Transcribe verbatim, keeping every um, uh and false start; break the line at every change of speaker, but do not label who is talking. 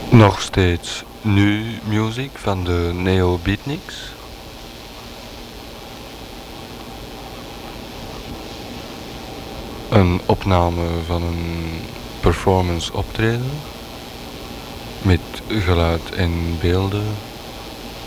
Nog steeds nu music van de Neo Beatniks. Een opname van een performance optreden met geluid en beelden